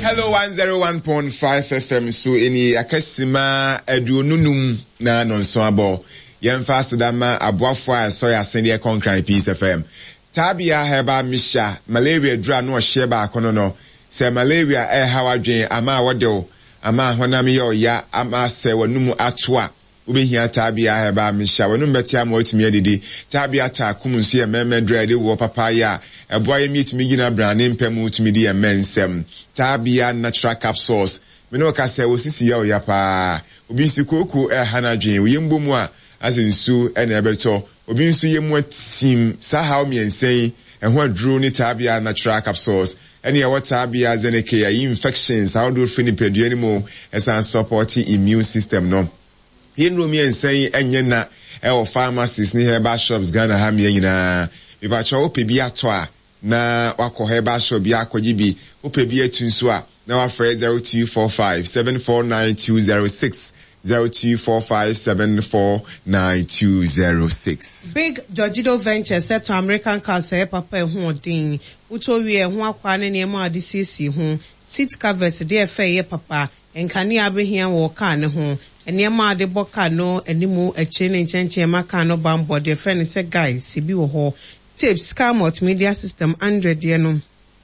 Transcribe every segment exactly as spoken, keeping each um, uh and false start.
Hello, one oh one point five F M. So, any akasima adununum na nonso abo. Yemfa sedama aboafo so ya send e concrete Peace F M. Tabia heba misha malaria dra no sheba akono no. Se malaria e hawadwen ama wodeo ama honam ye ya ama se wanum atoa. Ubehia tabia heba misha wanum betia mo otumi adidi. Tabia ta kumunsu ye meme dra de wo papaya. Eboye meet me gina brand mpem utumi di mensem. Tabia natural capsules. Me no ka se osisi ya oya pa. Obi nsu koko e hanadwen oyembo mu a azinsu e na ebeto. Obi nsu yemu atim sa how me ensen e ho aduro ni Tabia natural capsules. Any what Tabia zeneke ya infections how do fini pedue animo esan support immune system no. Yenro me ensen enye na e o pharmacies ni herbal shops Ghana ha me nyina. Iba cha opebi ato a na wako herbal shop bi akogye bi opebi atunso a na wa frɛ zero two four five seven four nine two zero six zero two four five seven four nine two zero six. Big Georgido Ventures set to American Castle papa ehun odin uto wie ehun akwa ne ne ma de sisi hu seat covers de efe ye papa enkane abehia wo ka ne ho ene ma de boka no animu eche ne nchenche ma ka no bambo de friend say guys sibi wo ho tips car multimedia system one hundred ye no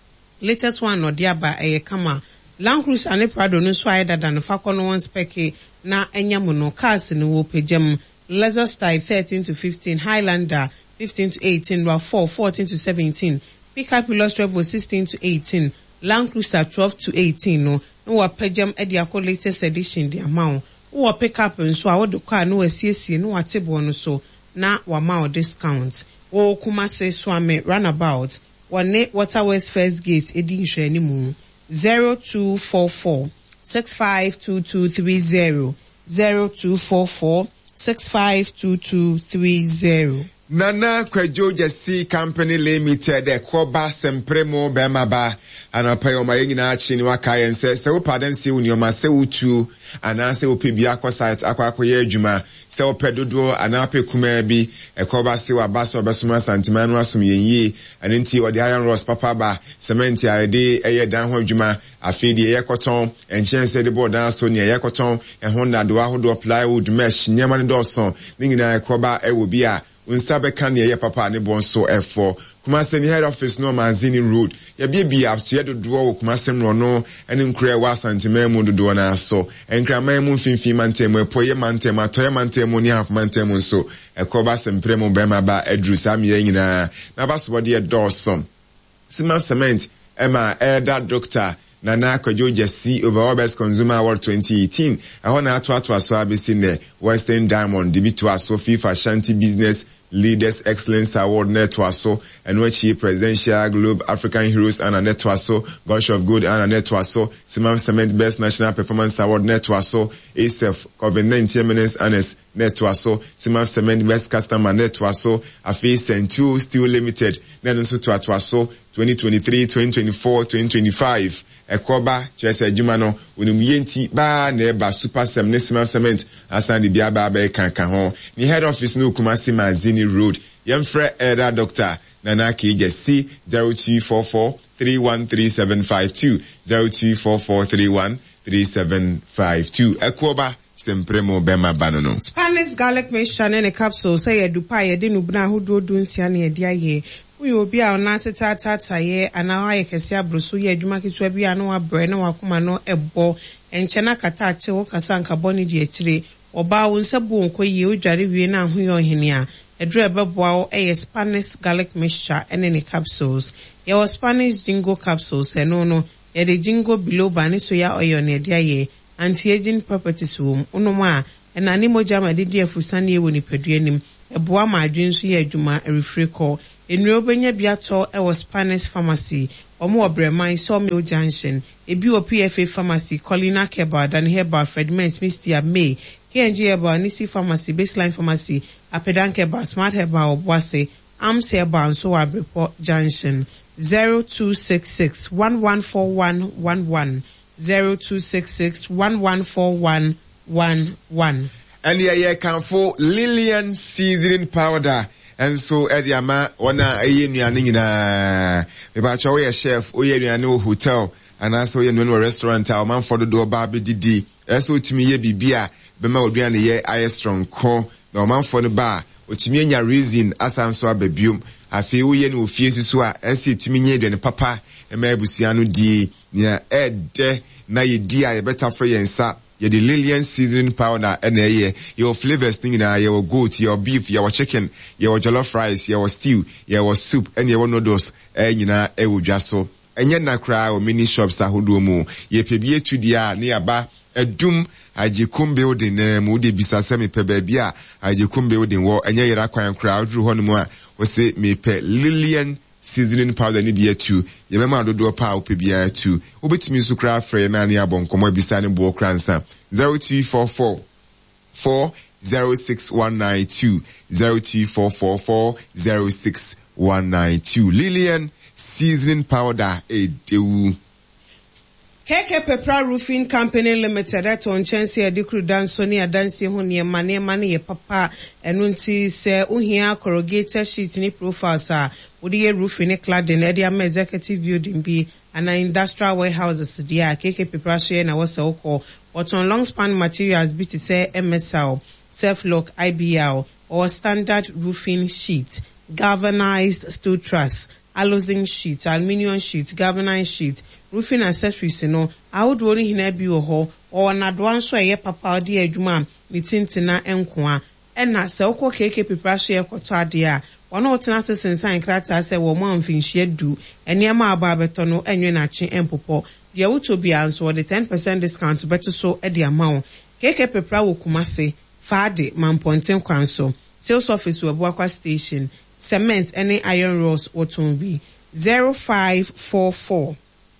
latest one no dia ba eye kama Land Cruiser and Prado no so ayeda dan fa kono one spec na enyamu no cars no wo pejam Lexus Style thirteen to fifteen, Highlander fifteen to eighteen, RAV four fourteen to seventeen, Pickup Plus Travel sixteen to eighteen, Land Cruiser twelve to eighteen no no wa pejam e dia latest edition the amount wo pickup nso a wo de car no asiesie no atebo no so na wa ma discount wo Kumase Swame roundabout one Waterways First Gate edi nhwe ni mu zero two four four six five two two three zero zero two four four six five two two three zero. Nana Kwejo Jesse Company Limited e koba sempremo bemaba anapa yo mayengi na achi ni wakaye nse se wo paden se wo nioma se utu ana se opebi akọ site akọ akoye adwuma se opedodo ana pekuma bi e koba se wa baso besuma santimanu asum yenyi anenti odi iron rods papa ba cement ade eye dan ho adwuma afedi eye koton enchen se de board dan so ne eye koton e honda do ahodo plywood mesh nyama ne doson ningina e koba e wo bi a unsabe kan ye papa ne bonso efo Kumase ni head office no Manzini Road ye bia bia afto do do wo Kumase no no ene nkura wa santimemu do do na so enkra mamu mfimfim mantemu epoye mantemu atoye mantemu ni half mantemu so ekoba sempremu bema ba edru sam ye nyina na baso de dawson Simam Cement ema elder doctor Nana Kwejo Jesse overall best consumer award twenty eighteen ehona ato ato aso abisi ne Western Diamond dibitu aso FIFA Shanty Business Leaders Excellence Award network so and which Presidential Globe African Heroes and a network so Gush of Good and a network so Simam Cement Best National Performance Award network so A S F COVID nineteen Minutes Honest network so Simam Cement Best Customer network so Afis and two Steel Limited then so to atwa so twenty twenty-three twenty twenty-four twenty twenty-five Ekoba Chese Jumano unumyenti ba neba super sem ne Simam Cement asan di bia ba ba kanka ho ni head office no Kumasi Manzini Road yemfre elder doctor Nana Jesse zero two four four three one three seven five two zero two four four three one three seven five two Ekoba sempremo bema banono Spanish garlic mixture ne capsule say edupa ye de nubna hodo dunsia ne dia ye we obi a na tata tata ye ana wa ye kese abroso ye adwuma ketua bi ana wa bre na wa kuma no ebo enche na kata ache wo kasa nka boni di akire oba wo nsabu nko ye odware wie na ho ye ohene a edru ebeboa wo e Spanish garlic mixture ene ne capsules ye was Spanish jingo capsules eno no ye de jingo biloba ni soya oil ne dia ye anti-aging properties wo unomo a ena ni moja ma de di afusane ye woni paduanim eboa ma adwen so ye adwuma refree call enuro benya biato e was Spanish pharmacy omo obreman so me junction ebi o P F A pharmacy Colina Keba Dan Heba Fredman Smith May K N G Heba Nisi pharmacy Baseline pharmacy Apedan Keba Smart Heba Obwase Arms Heba so Abripo junction zero two six six one one four one one one zero two six six one one four one one one and yeah yeah can for Lillian seasoning powder. And so Ediama wana aye nuane nyina me ba cho we chef oye nuane o hotel anaasɛ woyɛ no restaurant a ɔmanfo dodo ɔba abɛdidi ɛsɛ otumi yɛ biribi a bɛma odua ne yɛ ayɛ strong ko na ɔmanfo no ba a otumi anya reason asan so ababiom afei woyɛ no ofie susu a ɛsɛ etumi nyɛ aduane papa ɛma abusua no die nea ɛdɛ na yɛdi a yɛbɛta frɛ yɛn nsa yɛde Lillian seasoning powder ɛna ɛyɛ yɛwɔ flavors ne nyinaa yɛwɔ goat yɛwɔ beef yɛwɔ chicken yɛwɔ jollof rice yɛwɔ stew yɛwɔ soup ɛne yɛwɔ noodles ɛyɛ nyinaa ɛwɔ dwa so ɛnyɛ na koraa wɔ mini shops ahodoɔ mu yɛpɛ bi etu deɛ a ne yaba ɛdum Ajekum building na mu de bisa sɛ mepɛ baabi a Ajekum building wɔ ɛnyɛ yɛra kwan koraa oduru hɔ no mu a wɔsɛ mepɛ Lillian seasoning powder ni bi etu yɛmɛma dodoɔ pa a wopɛ biara etu wobɛtumi nso koraa frɛ na ne abɔ nkɔmmɔ bisa ne boɔ kransa zero two four four four zero six one nine two zero two four four four zero six one nine two Lillian seasoning powder edewu. K K Pepra Roofing Company Limited at on chance here dikru danso ni adansi ho ne ma ne ma ne ye papa enu nti se uhia corrugated sheet ni profiles a wodi ye roofing cladding e dia executive building bi and industrial warehouses dia K K Pepra so na wose okọ but on long span materials bi to say M S L self lock I B L or standard roofing sheet galvanized steel truss alloy sheet aluminium sheet galvanized sheet roofing accessories no awodo ni hina bi wo ho o na do anso eye papa de adwuma mi tintina enkoa ena se okọ K K Pepra so ye kwoto ade a wono otena sesensan krata se wo ma mfinhie du eniama aba beto no enwe na che empopo de awuto bia anso de ten percent discount beto so e de amount K K Pepra wo Kumase faade mamponten kwanso sales office wo Abuakwa station cement any iron rods otonbi zero five four four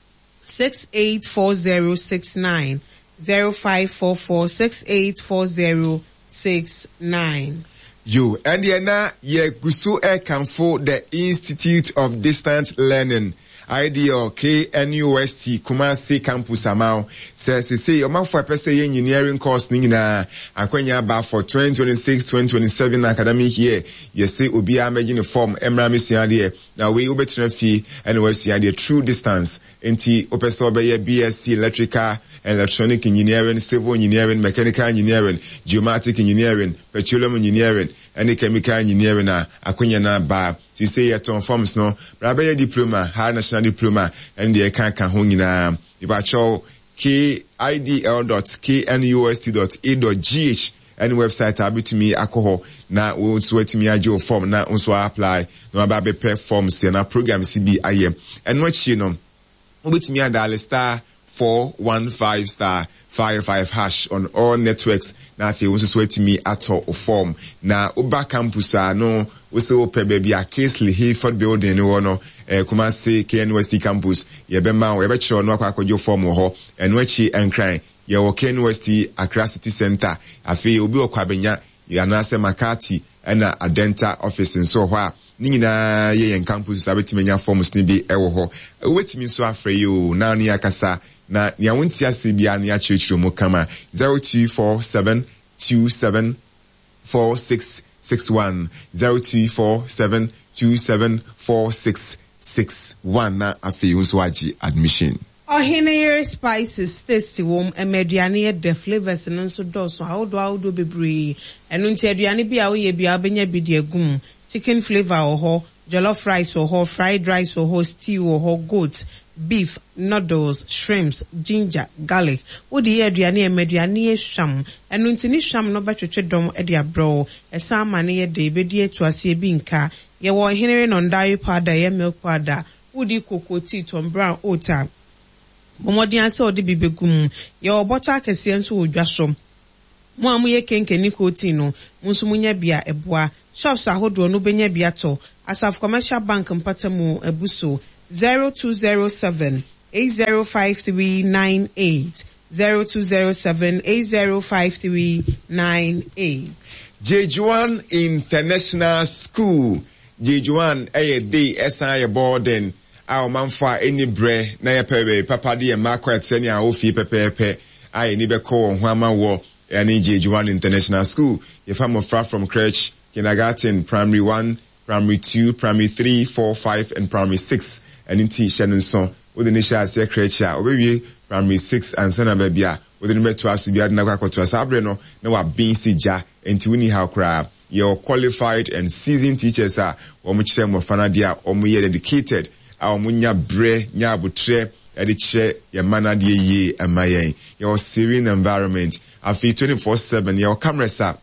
six eight four zero six nine zero five four four six eight four zero six nine. You and na ye gusu e kanfo the Institute of Distant Learning Ideal K N U S T Kumasi campus amount says say your man for person engineering course ni na akwanya ba for twenty twenty-six twenty twenty-seven academic year you say obi amagine form emra misua de na we obetra fi and we see the true distance enti opeso be B S c electrical electronic engineering civil engineering mechanical engineering geomatic engineering petroleum engineering and chemical engineering na akwanya na ba si say your ton forms no bra be diploma high national diploma and the kan kan ho nyina ibacho k i d l dot k n u s t dot a dot g h any website abitumi akoho na wo so atimi agye form na nso apply no aba be per forms na program C B I M and what you know obitumi adale star four one five star five five hash on all networks na afi wo so atimi ato form na oba campus a no we say ope baby a Kingsley Hayford building no no eh Kumasi K N U S T campus ye be ma we be chiro no akwa akwajo form ho eno achi enkran ye wo K N U S T Accra City Center afi obi okwabenya ya na se Makati na Adenta office nso ho a ni nyina ye yen campus sabetimenya forms ni bi ewo ho wetimi nso afre yo na ni akasa na nia wonti ase bia na achirechiro mo kama zero two four seven two seven four six six one zero two four seven two seven four six six one na afi unso agi admission. Ohineye spices tasty wom emediane de flavors no so do so awdo awdo bebre enu nti aduane bia wo ye bia benya bi de agum chicken flavor oho jollof rice oho fried rice oho stew oho goat beef noodles shrimps ginger garlic wo de aduane emediane ehwam enu nti ni hwam no betwetwe dom e de abro esa ma ne ye de bedi atuase bi nka ye wo ohineye no ndai powder ye milk powder wo di cocoa tea tom brown oat Momodi anse odi bibegum ye obota akese nso odwa so mo amuye kenkeni koti no munso munya bia eboa shops ahodo no benya bia to Asaf Commercial Bank mpatamu ebuso zero two zero seven eight zero five three nine eight zero two zero seven eight zero five three nine eight. Jejuan International School Jejuan eye day esa ye boarding a manfa any bre na ye pebe papa de market seni a ofi pepepe a ni be ko ho ama wo ani Jejuan International School ye fam far from crèche kindergarten primary one primary two primary three four five and primary six and in tea shannon so wode ne share se crèche a obewie primary six and sana baby a wode ne beto aso bia na kwakoto asabre no na wa bin si ja enti woni ha kra your qualified and seasoned teachers are omo kire mo fana dia omo ye dedicated a omo nya bre nya abutre e de kire ye mana de ye amayen your serene environment afi twenty-four seven your cameras are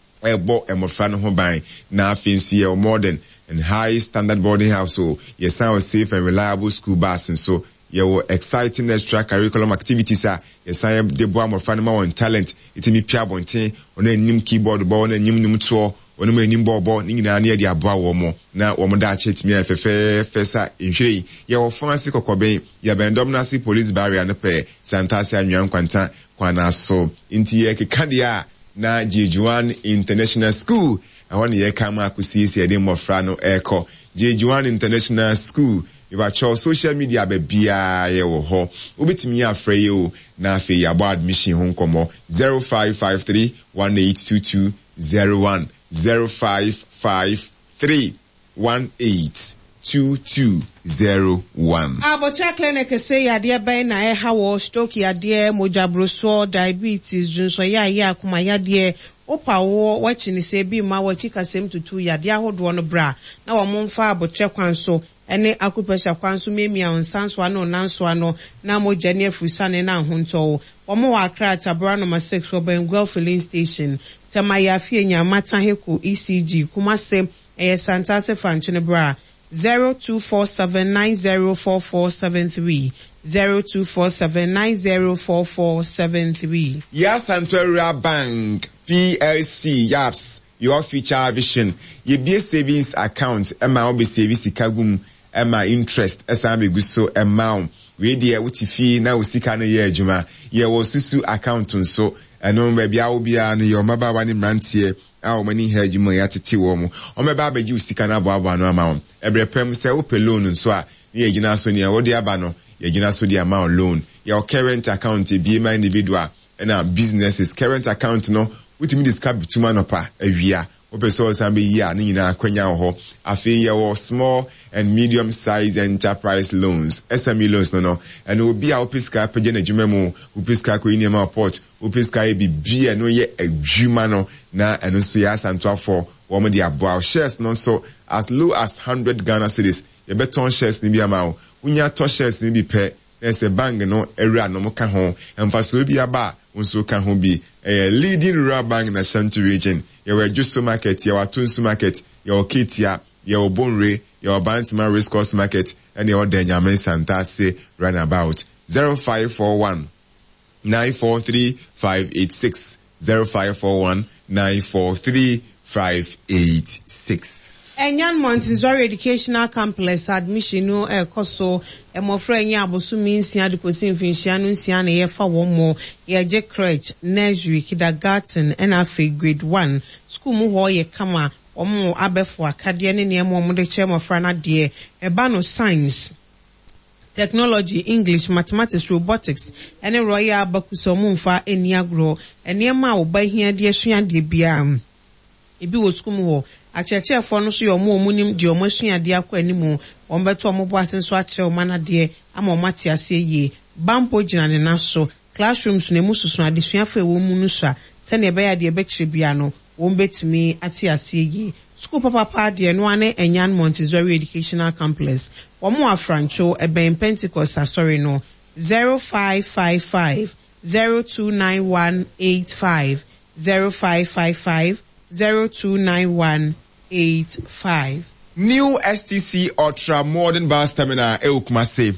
ebo emofra no ho ban na afi nso ye modern and high standard boarding house so yes sound safe and reliable school bus and so your exciting extra curriculum activities are yes I am the boy more fan on talent it me pia bonten on a nim keyboard ball on a nim nim tour on a nim bobo ni na na dia boa wo mo na wo mo da chet me fefe fesa nhwe your fancy kokoben ya bendom na si police barrier no pe santasi anwan kwanta kwana so inti ye kekadia na Jejuan International School I want ye kama akusi si ede mofra no eko Jejuan International School you are cho social media be bia ye wo ho obetimi afre ye o na afi ya bo admission ho nkomo zero five five three one eight two two zero one zero five five three one eight two two zero one. Abotra clinic say yade ben na e ha wo stroke yade mojabroso diabetes junso ya ya kuma yade opa wo wachini se bi ma wachi kasem tutu yade ahodo no bra na wo momfa abotra kwan so ene akupesha kwanso memia onsanso ano nanso ano na moja ne afusane na ahonto omo wa akra tabra number six Obengwell filling station tamaya fie nya mata heko E C G kumase e santase fanchene bra zero two four seven nine zero four four seven three zero two four seven nine zero four four seven three. Yes, Santoria Bank P L C Yaps your future vision ye be savings account ema obe service kagum ema interest esa be guso amount we dey wuti na usika no ye adwuma ye wo susu account nso eno ba bia wo bia no your maba wani mrantie a o mani ha adwuma ya tete wo mu o meba abaji usika na abo abo no amount ebrepem se wo pe loan nso a ne ye gina so ne wo dey aba no ye gina so the amount loan your current account be my individual and our businesses current account no witimi discard bituma no pa awia opeso sambe ya ni nyina kwanya ho afi ye wo small and medium size enterprise loans S M E loans no no and obi a opiska page na dwuma mu opiska ko inema port opiska e bibia no ye adwuma no na eno so ya santo afọ wo mo de aboa shares no so as low as one hundred Ghana cedis ye beton shares ni bi ama unya to shares ni bi pe there's a bang no area no mo ka ho emfa so bi aba unso ka ho bi a leading rural bank na Shantu region your Juso market your Tunsu market your Kitia your Bonre your Bantima race course market and your Denyamen Santase runabout zero five four one nine four three five eight six zero five four one nine four three five eight six. Enyan Montessori Educational Complex admission no e koso e mo fra enya abosumi nsia de kosi mfinhia no nsia na ye fa wo mo ye je crèche nursery kindergarten and afi grade one school mu ho ye kama omo abefo akade ne ne mo mo de che mo fra na de e ba no science technology English mathematics robotics ene royal bakuso mu mfa eni agro ene ma wo ba hia de sua de bia ebi wo school mu ho acheche fo no so yo mo omunim de omo sua de akwa animu won beto omo bo asenso akere o mana de ama o mate ase ye bampo gina ne naso classrooms ne mususu adesua fa wo mu no sha se ne be ya de be kire bia no won betimi ate ase ye school papa pa de no ane Enyan Montessori Educational Complex omo afrancho eben Pentecost asori no zero five five five zero two nine one eight five zero five five five zero two nine one eight five. New S T C Ultra Modern Bus Terminal Eukumase.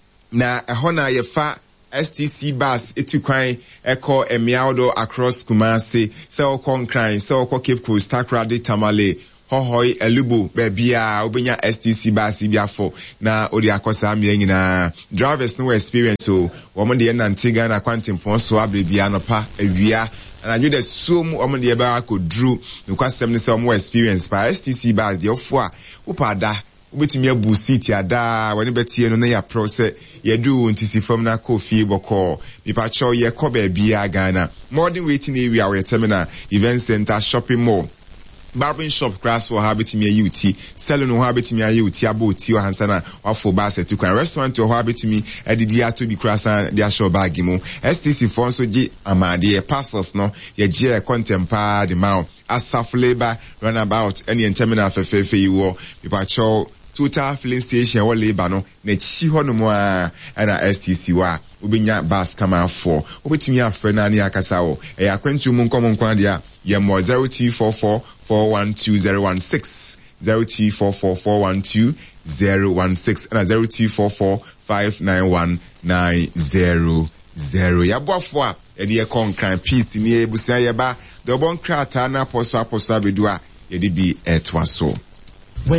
Na ehona yefa S T C bus etukwan eko emiaudo across Kumasi, se okon kran, se okon Cape Coast, Takrade Tamale, hohoi elubo bebia obenya S T C bus biafo na odi akosa amye nyina. Drivers no experience o womo de nantiga na kwantimpon so abrebia no pa awia. And I knew that so much the eba could drew no question some more experience by S T C bus the ofwa upada ubetumi abu city ada when betie no na ya process ye do ntisi from na kofi boko bi pa cho ye ko ba bia Ghana modern waiting area we terminal event center shopping mall barbering shop class or habit me a UT, salon or habit me a UT, abo tea or hansana or for basset to can restaurant or habit me a dia to be cross and their show bagimo. S T C Fonso G Amadi, passos no, ye G contempa the mouth. As self labor run about any terminal for fefe you war, people show total filling station or labor no, ne chi hono mo and a S T C wa. Ubinya bas kama for. Ubitimi a friend ani akasawo. E akwentu mun common kwandia. Yemo zero two four four four one two zero one six zero two four four four one two zero one six and zero two four four five nine one nine zero zero. Yabwafwa edi ye konkran peace ni ebusia yeba. Dobon krata na poso aposo abedua yedi bi etwaso.